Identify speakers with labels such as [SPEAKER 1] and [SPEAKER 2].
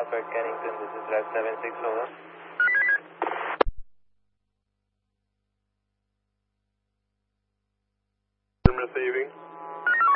[SPEAKER 1] Papa Kennington, this is Red 76, over.
[SPEAKER 2] Receiving.